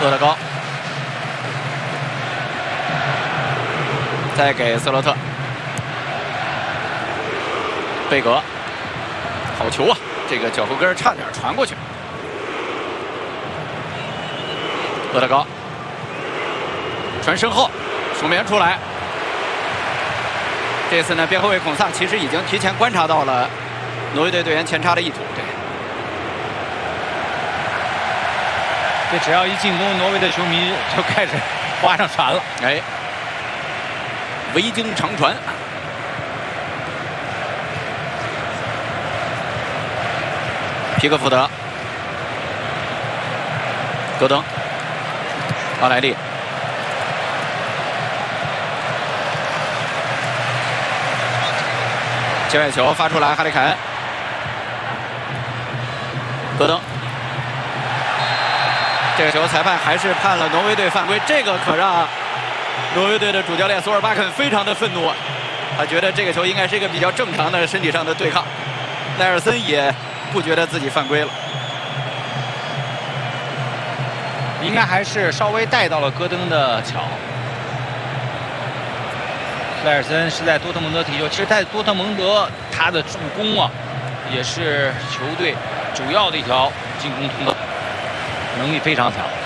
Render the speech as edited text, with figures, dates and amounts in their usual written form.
厄德高，再给斯洛特，贝格，好球啊！这个脚后跟差点传过去。厄德高传身后，守门员出来。这次呢，边后卫孔萨其实已经提前观察到了挪威队队员前插的意图。对。 这只要一进攻，挪威的球迷就开始划上船了。 哎，维京长传，皮克福德，戈登，奥莱利，界外球发出来，哈里凯恩，戈登。 这个球裁判还是判了挪威队犯规，这个可让挪威队的主教练索尔巴肯非常的愤怒啊！他觉得这个球应该是一个比较正常的身体上的对抗。奈尔森也不觉得自己犯规了， 应该还是稍微带到了戈登的脚。赖尔森是在多特蒙德踢球，其实在多特蒙德他的助攻啊，也是球队主要的一条进攻通道。 能力非常强。